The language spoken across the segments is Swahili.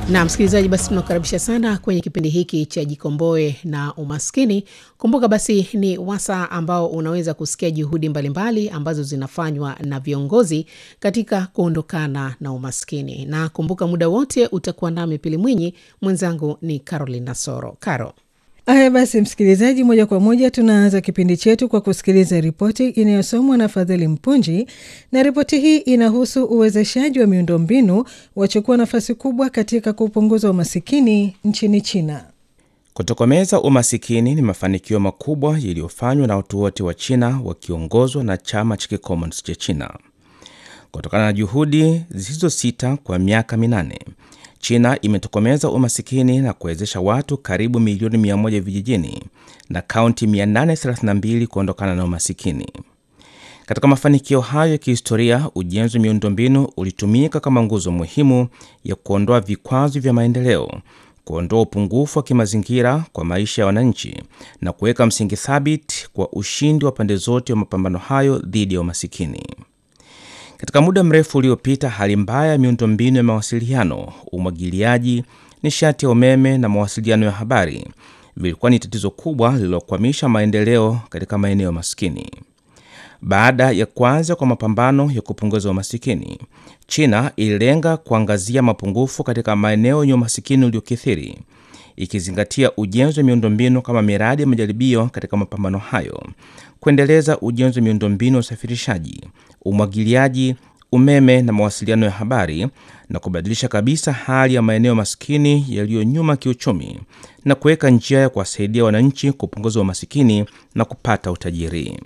Na msikilizaji, basi tunakaribisha sana kwenye kipindi hiki cha Jikomboe na Umaskini. Kumbuka basi ni wasaa ambao unaweza kusikia juhudi mbalimbali ambazo zinafanywa na viongozi katika kuondokana na umaskini. Na kumbuka muda wote utakuwa nami Pili Mwinyi, mwenzangu ni Caroline Nasoro. Caro. Haya basi msikilizaji, moja kwa moja tunaanza kipindi chetu kwa kusikiliza ripoti inayosomwa na Fadhili Mpunji, na ripoti hii inahusu uwezeshaji wa miundombinu wachukua nafasi kubwa katika kupunguza umasikini nchini China. Kutokomeza umasikini ni mafanikio makubwa yaliyofanywa na watu wote wa China wakiongozwa na chama cha Kikomunisti cha China. Kutokana na juhudi zisizosita kwa miaka 8, China imetokomeza umasikini na kuwezesha watu karibu milioni 100 vijijini na kaunti 832 kuondokana na umasikini. Katika mafanikio hayo ya kihistoria, ujenzi wa miundombinu ulitumika kama nguzo muhimu ya kuondoa vikwazo vya maendeleo, kuondoa upungufu wa kimazingira kwa maisha ya wananchi na kuweka msingi thabiti kwa ushindi wa pande zote wa mapambano hayo dhidi ya umasikini. Katika muda mrefu uliopita, hali mbaya ya miundombinu ya mawasiliano, umwagiliaji, nishati ya umeme na mawasiliano ya habari vilikuwa ni tatizo kubwa lililokwamisha maendeleo katika maeneo maskini. Baada ya kuanza kwa mapambano ya kupunguza umasikini, China ililenga kuangazia mapungufu katika maeneo yenye umasikini uliokithiri, ikizingatia ujenzi wa miundombinu kama miradi ya majaribio katika mapambano hayo, kuendeleza ujenzi wa miundombinu ya usafirishaji, umwagiliaji, umeme na mawasiliano ya habari, na kubadilisha kabisa hali ya maeneo maskini yaliyo nyuma kiuchumi na kuweka njia ya kuwasaidia wananchi kupunguza umasikini na kupata utajiri.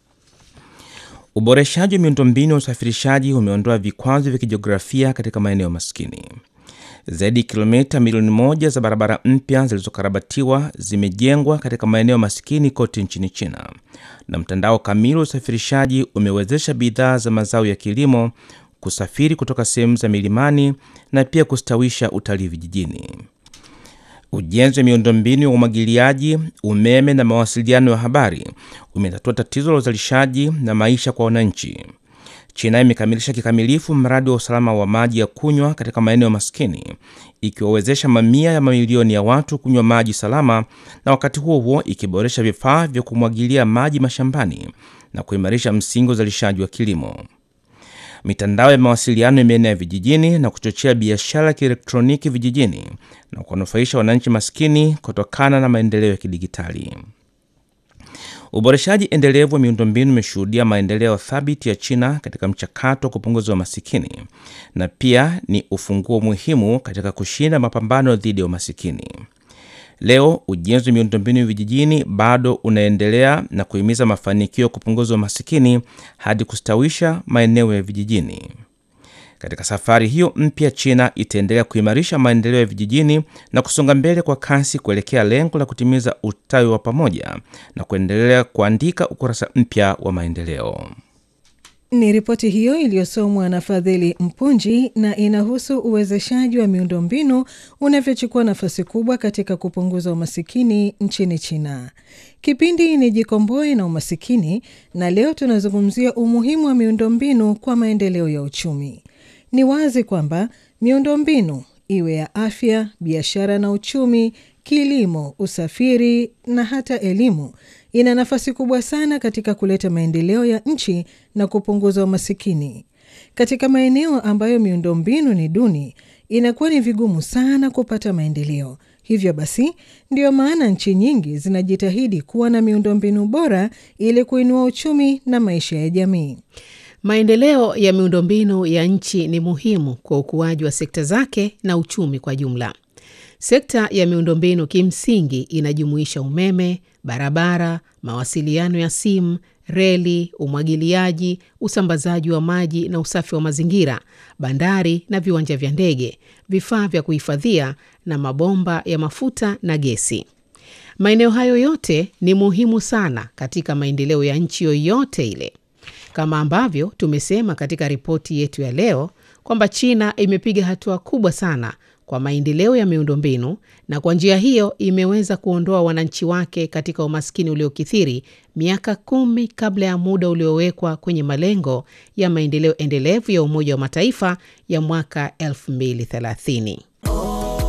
Uboreshaji wa miundombinu ya usafirishaji umeondoa vikwazo vya kijiografia katika maeneo maskini. Zaidi kilomita milioni 1 za barabara mpya zilizokarabatiwa zimejengwa katika maeneo maskini kote nchini China, na mtandao kamili wa usafirishaji umewezesha bidhaa za mazao ya kilimo kusafiri kutoka sehemu za milimani na pia kustawisha utalii vijijini. Ujenzi wa miundombinu ya umwagiliaji, umeme na mawasiliano ya habari umetatua tatizo la uzalishaji na maisha kwa wananchi. China imekamilisha kikamilifu mradi wa usalama wa maji ya kunywa katika maeneo maskini, ikiwawezesha mamia ya mamilioni ya watu kunywa maji salama, na wakati huo huo ikiboresha vifaa vya kumwagilia maji mashambani na kuimarisha msingi wa uzalishaji wa kilimo. Mitandao ya mawasiliano imeenea vijijini na kuchochea biashara ya kielektroniki vijijini na kuwanufaisha wananchi maskini kutokana na maendeleo ya kidigitali. Uboreshaji endelevu wa miundombinu umeshuhudia maendeleo thabiti ya China katika mchakato wa kupunguza umasikini, na pia ni ufunguo muhimu katika kushinda mapambano dhidi ya umasikini. Leo ujenzi wa miundombinu vijijini bado unaendelea na kuhimiza mafanikio ya kupunguza umasikini hadi kustawisha maeneo ya vijijini. Katika safari hiyo mpya, China itaendelea kuimarisha maendeleo ya vijijini na kusonga mbele kwa kasi kuelekea lengo la kutimiza ustawi wa pamoja na kuendelea kuandika ukurasa mpya wa maendeleo. Ni ripoti hiyo iliyosomwa na Fadhili Mpunji na inahusu uwezeshaji wa miundombinu unavyochukua nafasi kubwa katika kupunguza umasikini nchini China. Kipindi ni Jikomboe na Umasikini, na leo tunazungumzia umuhimu wa miundombinu kwa maendeleo ya uchumi. Ni wazi kwamba miundombinu iwe ya afya, biashara na uchumi, kilimo, usafiri na hata elimu ina nafasi kubwa sana katika kuleta maendeleo ya nchi na kupunguza umasikini. Katika maeneo ambayo miundombinu ni duni, inakuwa ni vigumu sana kupata maendeleo. Hivyo basi, ndio maana nchi nyingi zinajitahidi kuwa na miundombinu bora ili kuinua uchumi na maisha ya jamii. Maendeleo ya miundombinu ya nchi ni muhimu kwa ukuaji wa sekta zake na uchumi kwa jumla. Sekta ya miundombinu kimsingi inajumuisha umeme, barabara, mawasiliano ya simu, reli, umwagiliaji, usambazaji wa maji na usafi wa mazingira, bandari na viwanja vya ndege, vifaa vya kuhifadhia na mabomba ya mafuta na gesi. Maeneo hayo yote ni muhimu sana katika maendeleo ya nchi yoyote ile. Kama ambavyo tumesema katika ripoti yetu ya leo kwamba China imepiga hatua kubwa sana kwa maendeleo ya miundombinu, na kwa njia hiyo imeweza kuondoa wananchi wake katika umaskini uliokithiri miaka 10 kabla ya muda uliowekwa kwenye malengo ya maendeleo endelevu ya Umoja wa Mataifa ya mwaka 2030.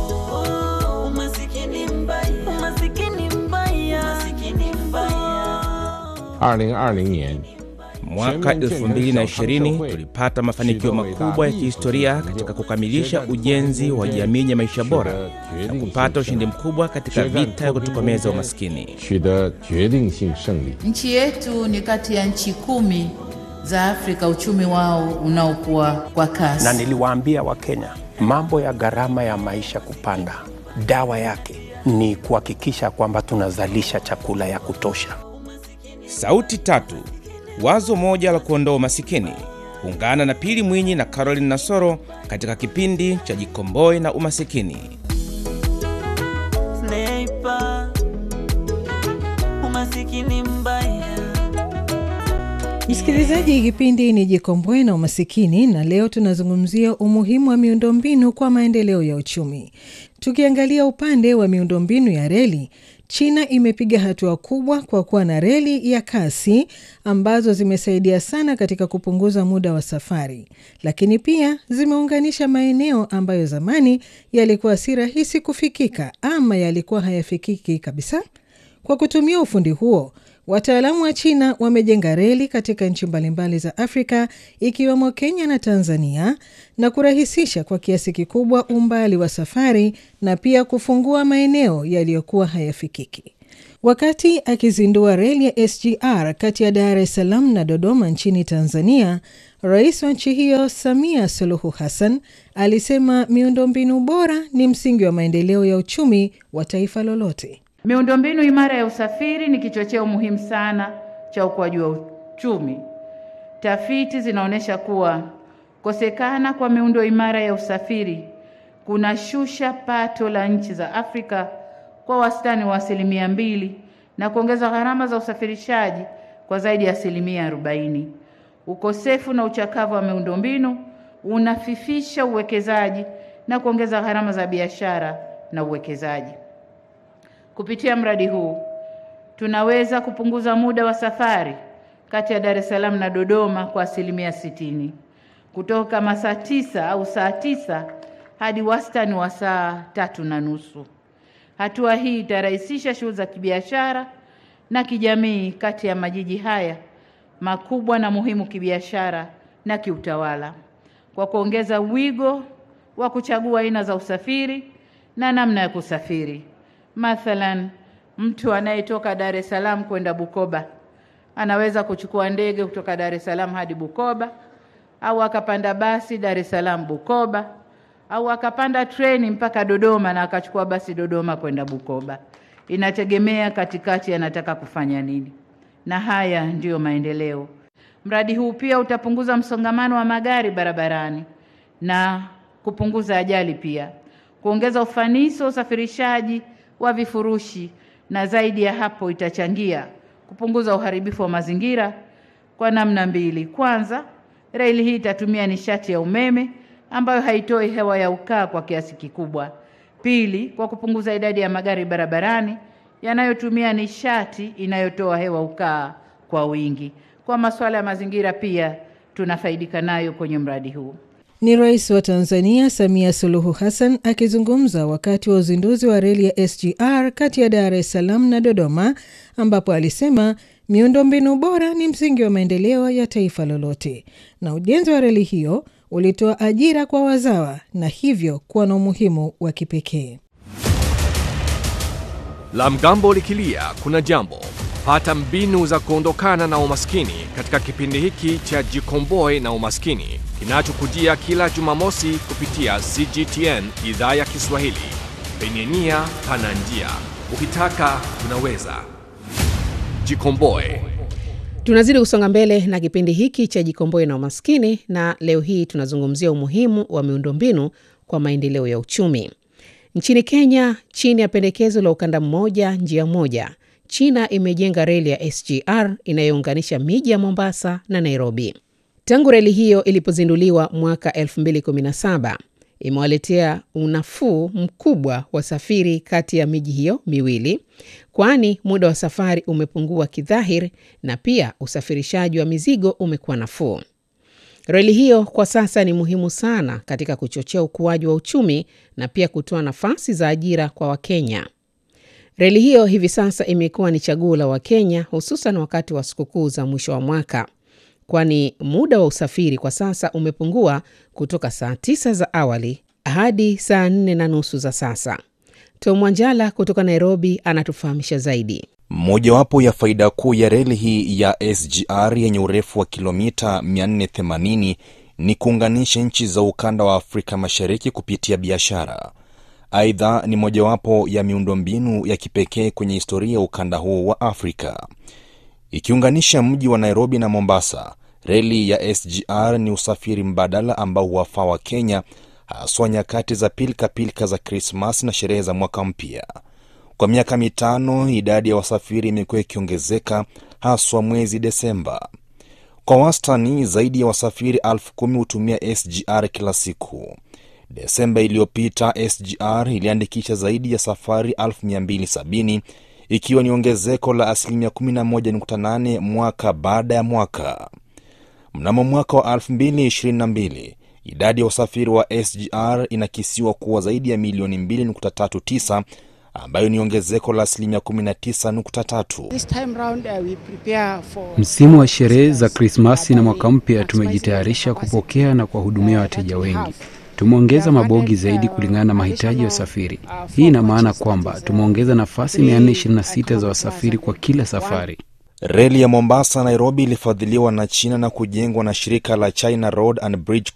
Mwaka 2020 tulipata mafanikio makubwa ya kihistoria katika kukamilisha ujenzi wa jamii ya maisha bora na kupata ushindi mkubwa katika vita ya kutokomeza umaskini. Nchi yetu ni kati ya nchi 10 za Afrika uchumi wao unaokuwa kwa kasi. Na niliwaambia Wakenya, mambo ya gharama ya maisha kupanda, dawa yake ni kuhakikisha kwamba tunazalisha chakula ya kutosha. Sauti tatu, wazo moja la kuondoa umasikini. Ungana na Pili Mwinyi na Caroline Nasoro katika kipindi cha Jikomboe na Umasikini. Sniper, umasikini mbaya. Msikilizaji, kipindi ni Jikomboe na Umasikini, na leo tunazungumzia umuhimu wa miundombinu kwa maendeleo ya uchumi. Tukiangalia upande wa miundombinu ya reli, China imepiga hatua kubwa kwa kuwa na reli ya kasi ambazo zimesaidia sana katika kupunguza muda wa safari, lakini pia zimeunganisha maeneo ambayo zamani yalikuwa si rahisi kufikika ama yalikuwa hayafikiki kabisa. Kwa kutumia ufundi huo, wataalamu wa China wamejenga reli katika nchi mbalimbali za Afrika ikiwemo Kenya na Tanzania na kurahisisha kwa kiasi kikubwa umbali wa safari na pia kufungua maeneo yaliyokuwa hayafikiki. Wakati akizindua reli ya SGR kati ya Dar es Salaam na Dodoma nchini Tanzania, Rais wa nchi hiyo Samia Suluhu Hassan alisema miundombinu bora ni msingi wa maendeleo ya uchumi wa taifa lolote. Miundombinu imara ya usafiri ni kichocheo muhimu sana cha ukuaji wa uchumi. Tafiti zinaonyesha kuwa kosekana kwa miundo imara ya usafiri kunashusha pato la nchi za Afrika kwa wastani wa 2% na kuongeza gharama za usafirishaji kwa zaidi ya 40%. Ukosefu na uchakavu wa miundombinu unafifisha uwekezaji na kuongeza gharama za biashara na uwekezaji. Kupitia mradi huu, tunaweza kupunguza muda wa safari kati ya Dar es Salaam na Dodoma kwa 60%, kutoka masaa 9 au saa 9 hadi wastani wa saa 3.5. Hatua hii itarahisisha shughuli za kibiashara na kijamii kati ya majiji haya makubwa na muhimu kibiashara na kiutawala, kwa kuongeza wigo wa kuchagua aina za usafiri na namna ya kusafiri. Mathalan, mtu anayetoka Dar es Salaam kwenda Bukoba anaweza kuchukua ndege kutoka Dar es Salaam hadi Bukoba, au akapanda basi Dar es Salaam Bukoba, au akapanda treni mpaka Dodoma na akachukua basi Dodoma kwenda Bukoba. Inategemea katikati anataka kufanya nini. Na haya ndiyo maendeleo. Mradi huu pia utapunguza msongamano wa magari barabarani na kupunguza ajali, pia kuongeza ufanisi wa usafirishaji wa vifurushi, na zaidi ya hapo itachangia kupunguza uharibifu wa mazingira kwa namna mbili. Kwanza, reli hii itatumia nishati ya umeme ambayo haitoi hewa ya ukaa kwa kiasi kikubwa. Pili, kwa kupunguza idadi ya magari barabarani yanayotumia nishati inayotoa hewa ukaa kwa wingi. Kwa masuala ya mazingira pia tunafaidika nayo kwenye mradi huu. Ni Rais wa Tanzania Samia Suluhu Hassan akizungumza wakati wa uzinduzi wa reli ya SGR kati ya Dar es Salaam na Dodoma, ambapo alisema miundombinu bora ni msingi wa maendeleo ya taifa lolote, na ujenzi wa reli hiyo ulitoa ajira kwa wazawa na hivyo kuwa na umuhimu wa kipekee. La mgambo likilia kuna jambo. Pata mbinu za kuondokana na umaskini katika kipindi hiki cha Jikomboe na Umaskini kinachokujia kila Jumamosi kupitia CGTN idhaa ya Kiswahili. Penye nia pana njia, ukitaka unaweza. Jikomboe. Tunazidi kusonga mbele na kipindi hiki cha Jikomboe na Umaskini, na leo hii tunazungumzia umuhimu wa miundombinu kwa maendeleo ya uchumi. Nchini Kenya, chini ya pendekezo la ukanda mmoja njia moja, China imejenga reli ya SGR inayounganisha miji ya Mombasa na Nairobi. Tangu reli hiyo ilipozinduliwa mwaka 2017, imewaletea unafuu mkubwa wa safari kati ya miji hiyo miwili, kwani muda wa safari umepungua kidhahiri na pia usafirishaji wa mizigo umekuwa nafuu. Reli hiyo kwa sasa ni muhimu sana katika kuchochea ukuaji wa uchumi na pia kutoa nafasi za ajira kwa Wakenya. Reli hiyo hivi sasa imekuwa ni chaguo la Wakenya, hususan wakati wa sikukuu za mwisho wa mwaka, kwani muda wa usafiri kwa sasa umepungua kutoka saa 9 za awali hadi saa 4:30 za sasa. Tom Wanjala kutoka Nairobi anatufahamisha zaidi. Mojawapo ya faida kuu ya reli hii ya SGR yenye urefu wa kilomita 480 ni kuunganisha nchi za ukanda wa Afrika Mashariki kupitia biashara. Aidha, ni mojawapo ya miundombinu ya kipekee kwenye historia ya ukanda huo wa Afrika. Ikiunganisha mji wa Nairobi na Mombasa, reli ya SGR ni usafiri mbadala ambao huwafaa wa Kenya, haswa nyakati za pilika za Krismasi na sherehe za mwaka mpya. Kwa miaka 5 idadi ya wasafiri imekuwa ikiongezeka, haswa mwezi Desemba. Kwa wastani zaidi ya wasafiri 10,000 hutumia SGR kila siku. Desemba iliyopita SGR iliandikisha zaidi ya safari 1270, ikiwa ni ongezeko la 11.8 mwaka baada ya mwaka. Mnamo mwaka wa 2022, idadi ya wasafiri wa SGR inakisiwa kuwa zaidi ya milioni 2.39, ambayo ni ongezeko la 19.3. Msimu wa sherehe za Krismasi na mwaka mpya tumejitayarisha kupokea na kuwahudumia wateja wengi. Tumeongeza mabogi zaidi kulingana na mahitaji ya wasafiri. Hii ina maana kwamba tumeongeza nafasi 426 za wasafiri kwa kila safari. Reli ya Mombasa Nairobi ilifadhiliwa na China na kujengwa na shirika la China Road and Bridge